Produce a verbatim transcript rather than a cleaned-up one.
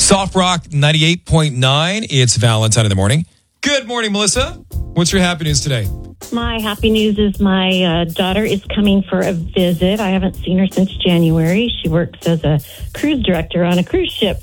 Soft Rock ninety-eight point nine. It's Valentine in the morning. Good morning, Melissa. What's your happy news today? My happy news is my uh, daughter is coming for a visit. I haven't seen her since January. She works as a cruise director on a cruise ship.